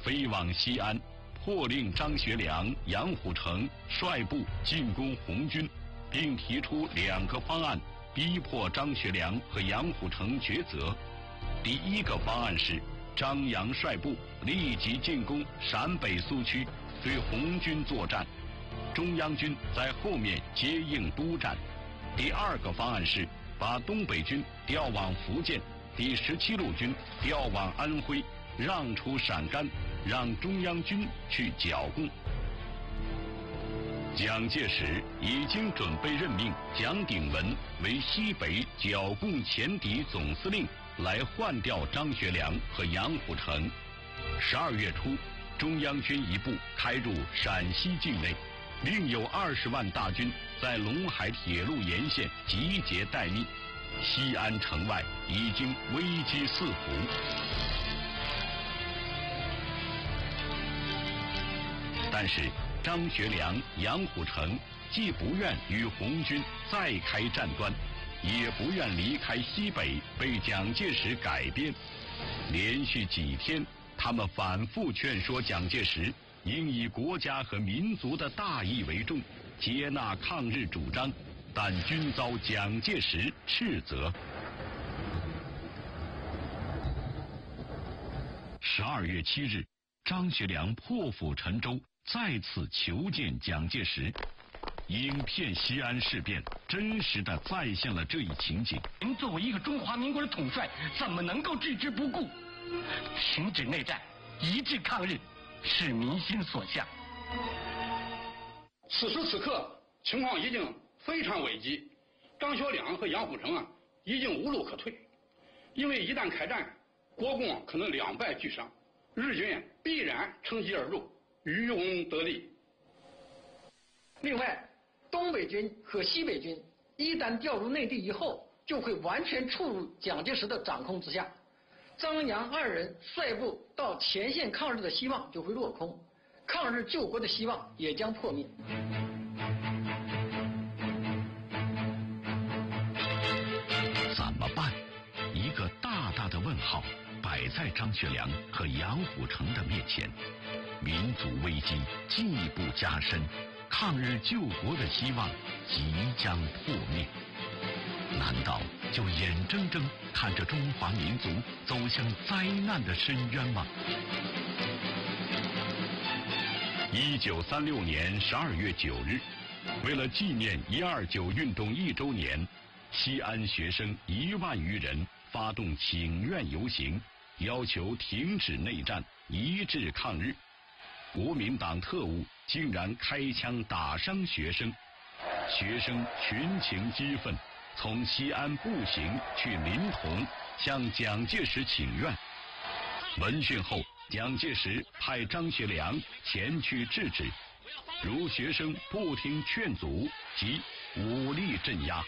飞往西安，迫令张学良、杨虎城率部进攻红军，并提出2个方案，逼迫张学良和杨虎城抉择。第一个方案是张杨率部立即进攻陕北苏区，对红军作战，中央军在后面接应督战。第二个方案是把东北军调往福建，第17路军调往安徽，让出陕甘，让中央军去剿共。蒋介石已经准备任命蒋鼎文为西北剿共前敌总司令，来换掉张学良和杨虎城。12月初，中央军一部开入陕西境内，另有20万大军在陇海铁路沿线集结待命。西安城外已经危机四伏。但是张学良、杨虎城既不愿与红军再开战端，也不愿离开西北被蒋介石改编。连续几天，他们反复劝说蒋介石应以国家和民族的大义为重，接纳抗日主张，但均遭蒋介石斥责。12月7日，张学良破釜沉舟，再次求见蒋介石。影片《西安事变》真实地再现了这一情景。 您作为一个中华民国的统帅，怎么能够置之不顾？停止内战，一致抗日，是民心所向。 此时此刻，情况已经非常危急，张学良和杨虎城已经无路可退，因为一旦开战，国共可能两败俱伤，日军必然乘机而入，渔翁得利。 另外，东北军和西北军一旦调入内地以后，就会完全处入蒋介石的掌控之下，张杨2人率部到前线抗日的希望就会落空，抗日救国的希望也将破灭。 怎么办？一个大大的问号摆在张学良和杨虎城的面前。民族危机进一步加深，抗日救国的希望即将破灭。难道就眼睁睁看着中华民族走向灾难的深渊吗？1936年12月9日，为了纪念129运动1周年，西安学生1万余人发动请愿游行，要求停止内战，一致抗日。国民党特务竟然开枪打伤学生，学生群情激愤，从西安步行去临潼向蒋介石请愿。闻讯后，蒋介石派张学良前去制止，如学生不听劝阻，即武力镇压。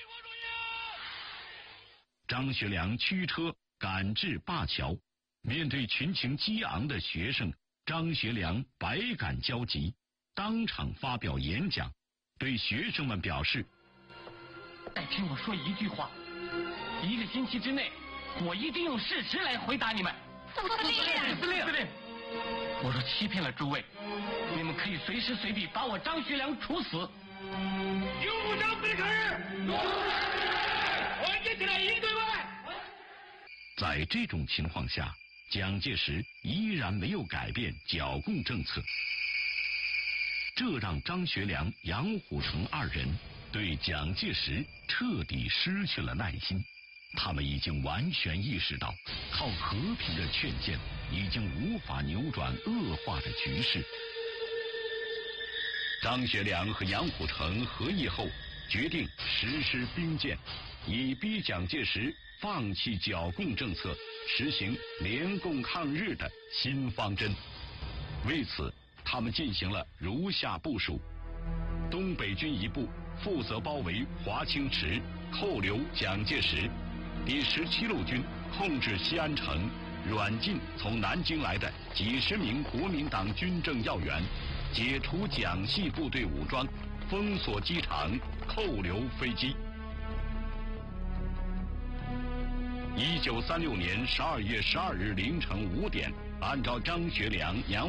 张学良驱车赶至灞桥，面对群情激昂的学生，张学良百感交集，当场发表演讲，对学生们表示： 再听我说一句话，1个星期之内，我一定用事实来回答你们。 司令， 我若欺骗了诸位，你们可以随时随地把我张学良处死。 永不将死抗日，团结起来应对外。 在这种情况下，蒋介石依然没有改变剿共政策，这让张学良、杨虎城2人对蒋介石彻底失去了耐心。他们已经完全意识到，靠和平的劝谏已经无法扭转恶化的局势。张学良和杨虎城合议后，决定实施兵谏，以逼蒋介石放弃剿共政策，实行联共抗日的新方针。为此，他们进行了如下部署：东北军一部负责包围华清池，扣留蒋介石；第17路军控制西安城，软禁从南京来的几十名国民党军政要员，解除蒋系部队武装，封锁机场，扣留飞机。1936年12月12日凌晨5点，按照张学良、杨